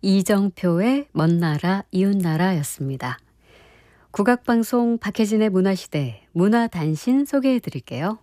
이정표의 먼 나라 이웃나라였습니다. 국악방송 박혜진의 문화시대 문화단신 소개해드릴게요.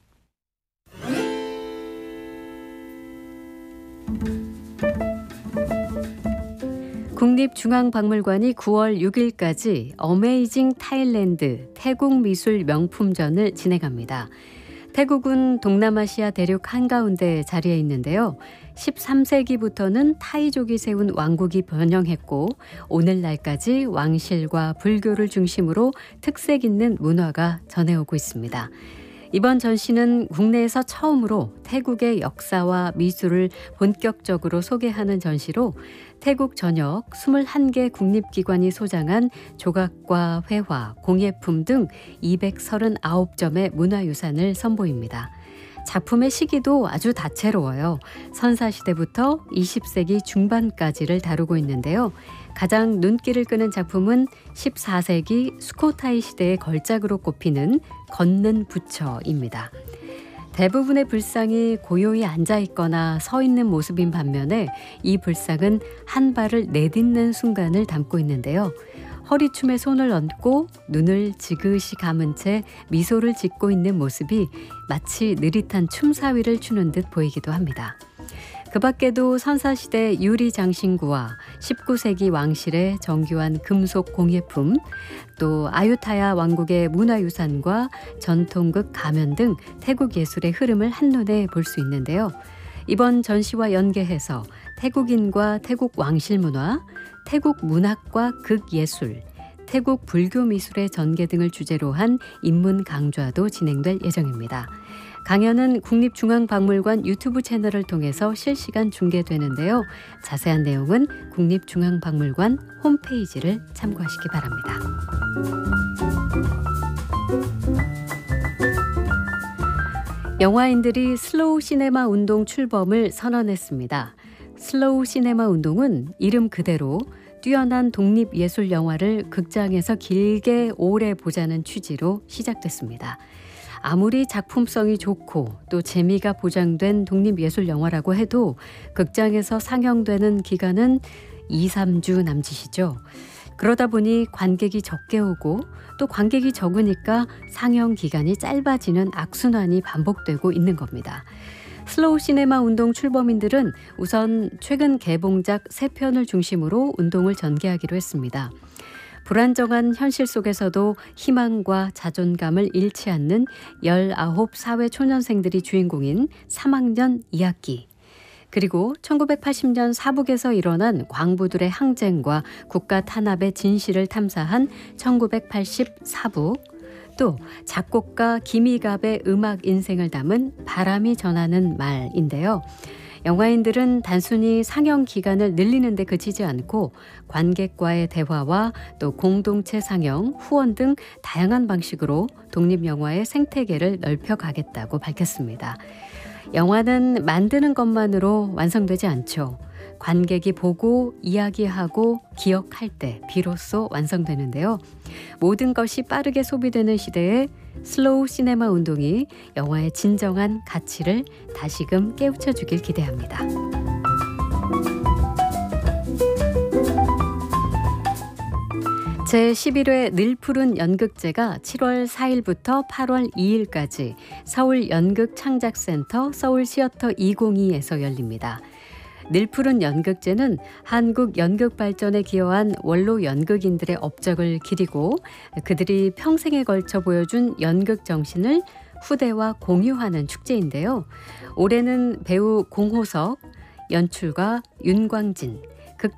국립중앙박물관이 9월 6일까지 어메이징 타일랜드 태국 미술 명품전을 진행합니다. 태국은 동남아시아 대륙 한가운데 자리해 있는데요. 13세기부터는 타이족이 세운 왕국이 번영했고 오늘날까지 왕실과 불교를 중심으로 특색 있는 문화가 전해오고 있습니다. 이번 전시는 국내에서 처음으로 태국의 역사와 미술을 본격적으로 소개하는 전시로 태국 전역 21개 국립기관이 소장한 조각과 회화, 공예품 등 239점의 문화유산을 선보입니다. 작품의 시기도 아주 다채로워요. 선사시대부터 20세기 중반까지를 다루고 있는데요. 가장 눈길을 끄는 작품은 14세기 수코타이 시대의 걸작으로 꼽히는 걷는 부처입니다. 대부분의 불상이 고요히 앉아있거나 서 있는 모습인 반면에 이 불상은 한 발을 내딛는 순간을 담고 있는데요. 허리춤에 손을 얹고 눈을 지그시 감은 채 미소를 짓고 있는 모습이 마치 느릿한 춤사위를 추는 듯 보이기도 합니다. 그 밖에도 선사시대 유리장신구와 19세기 왕실의 정교한 금속 공예품, 또 아유타야 왕국의 문화유산과 전통극 가면 등 태국 예술의 흐름을 한눈에 볼 수 있는데요. 이번 전시와 연계해서 태국인과 태국 왕실 문화, 태국 문학과 극예술, 태국 불교 미술의 전개 등을 주제로 한 인문 강좌도 진행될 예정입니다. 강연은 국립중앙박물관 유튜브 채널을 통해서 실시간 중계되는데요. 자세한 내용은 국립중앙박물관 홈페이지를 참고하시기 바랍니다. 영화인들이 슬로우 시네마 운동 출범을 선언했습니다. 슬로우 시네마 운동은 이름 그대로 뛰어난 독립예술 영화를 극장에서 길게 오래 보자는 취지로 시작됐습니다. 아무리 작품성이 좋고 또 재미가 보장된 독립예술 영화라고 해도 극장에서 상영되는 기간은 2-3주 남짓이죠. 그러다 보니 관객이 적게 오고 또 관객이 적으니까 상영 기간이 짧아지는 악순환이 반복되고 있는 겁니다. 슬로우 시네마 운동 출범인들은 우선 최근 개봉작 3편을 중심으로 운동을 전개하기로 했습니다. 불안정한 현실 속에서도 희망과 자존감을 잃지 않는 19 사회초년생들이 주인공인 3학년 2학기. 그리고 1980년 사북에서 일어난 광부들의 항쟁과 국가 탄압의 진실을 탐사한 1980 사북. 또 작곡가 김희갑의 음악 인생을 담은 바람이 전하는 말인데요. 영화인들은 단순히 상영 기간을 늘리는 데 그치지 않고 관객과의 대화와 또 공동체 상영, 후원 등 다양한 방식으로 독립영화의 생태계를 넓혀가겠다고 밝혔습니다. 영화는 만드는 것만으로 완성되지 않죠. 관객이 보고 이야기하고 기억할 때 비로소 완성되는데요. 모든 것이 빠르게 소비되는 시대에 슬로우 시네마 운동이 영화의 진정한 가치를 다시금 깨우쳐주길 기대합니다. 제11회 늘푸른 연극제가 7월 4일부터 8월 2일까지 서울연극창작센터 서울시어터202에서 열립니다. 늘푸른 연극제는 한국 연극 발전에 기여한 원로 연극인들의 업적을 기리고 그들이 평생에 걸쳐 보여준 연극 정신을 후대와 공유하는 축제인데요. 올해는 배우 공호석, 연출가 윤광진,